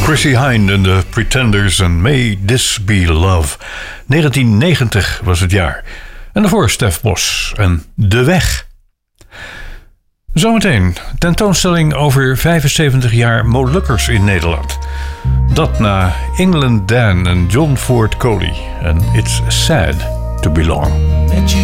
Chrissie Hynde en de Pretenders en May This Be Love. 1990 was het jaar. En daarvoor Stef Bos en De Weg. Zometeen tentoonstelling over 75 jaar Molukkers in Nederland. Dat na England Dan en John Ford Coley en It's Sad to Belong. Met you